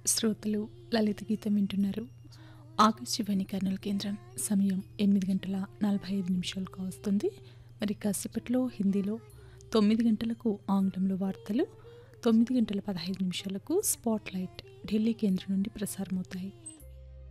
శ్రోతలు లలిత గీతం వింటున్నారు. ఆకాశవాణి కర్నూలు కేంద్రం. సమయం 8:45 వస్తుంది. మరి కాసేపట్లో హిందీలో, 9 గంటలకు ఆంగ్లంలో వార్తలు, 9:15 స్పాట్ లైట్ ఢిల్లీ కేంద్రం నుండి ప్రసారమవుతాయి.